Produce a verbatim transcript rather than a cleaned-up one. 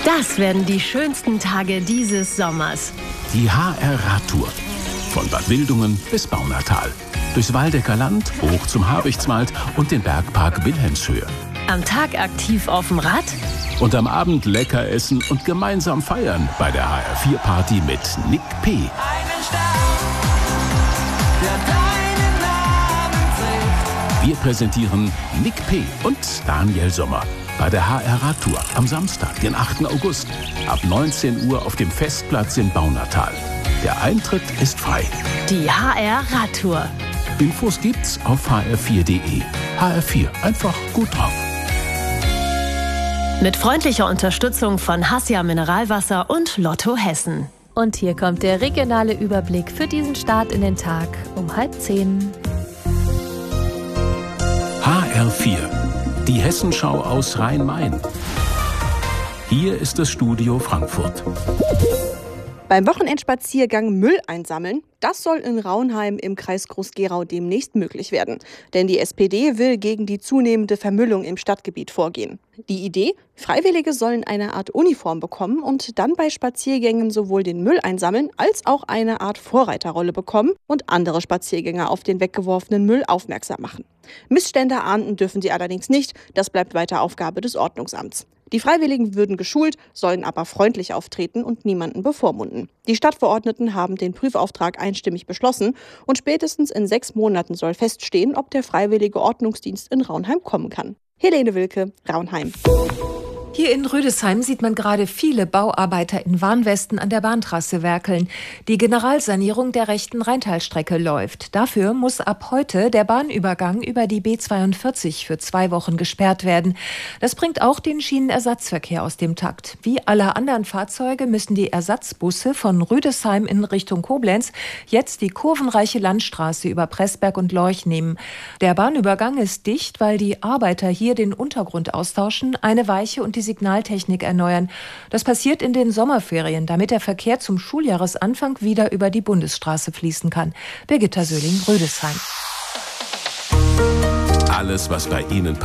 Das werden die schönsten Tage dieses Sommers. Die H R-Radtour. Von Bad Wildungen bis Baunatal. Durchs Waldecker Land, hoch zum Habichtswald und den Bergpark Wilhelmshöhe. Am Tag aktiv auf dem Rad. Und am Abend lecker essen und gemeinsam feiern bei der H R vier Party mit Nick P. Einen Star, der deinen Namen trägt. Wir präsentieren Nick P. und Daniel Sommer bei der H R-Radtour am Samstag, den achten August, ab neunzehn Uhr auf dem Festplatz in Baunatal. Der Eintritt ist frei. Die H R-Radtour. Infos gibt's auf h r vier punkt de. H R vier, einfach gut drauf. Mit freundlicher Unterstützung von Hassia Mineralwasser und Lotto Hessen. Und hier kommt der regionale Überblick für diesen Start in den Tag um halb zehn. H R vier, die Hessenschau aus Rhein-Main. Hier ist das Studio Frankfurt. Beim Wochenendspaziergang Müll einsammeln, das soll in Raunheim im Kreis Groß-Gerau demnächst möglich werden. Denn die S P D will gegen die zunehmende Vermüllung im Stadtgebiet vorgehen. Die Idee? Freiwillige sollen eine Art Uniform bekommen und dann bei Spaziergängen sowohl den Müll einsammeln, als auch eine Art Vorreiterrolle bekommen und andere Spaziergänger auf den weggeworfenen Müll aufmerksam machen. Missstände ahnden dürfen sie allerdings nicht, das bleibt weiter Aufgabe des Ordnungsamts. Die Freiwilligen würden geschult, sollen aber freundlich auftreten und niemanden bevormunden. Die Stadtverordneten haben den Prüfauftrag einstimmig beschlossen und spätestens in sechs Monaten soll feststehen, ob der Freiwillige Ordnungsdienst in Raunheim kommen kann. Helene Wilke, Raunheim. Hier in Rüdesheim sieht man gerade viele Bauarbeiter in Warnwesten an der Bahntrasse werkeln. Die Generalsanierung der rechten Rheintalstrecke läuft. Dafür muss ab heute der Bahnübergang über die B zweiundvierzig für zwei Wochen gesperrt werden. Das bringt auch den Schienenersatzverkehr aus dem Takt. Wie alle anderen Fahrzeuge müssen die Ersatzbusse von Rüdesheim in Richtung Koblenz jetzt die kurvenreiche Landstraße über Pressberg und Lorch nehmen. Der Bahnübergang ist dicht, weil die Arbeiter hier den Untergrund austauschen, eine Weiche und die Signaltechnik erneuern. Das passiert in den Sommerferien, damit der Verkehr zum Schuljahresanfang wieder über die Bundesstraße fließen kann. Birgitta Söhling, Rüdesheim. Alles, was bei Ihnen passiert.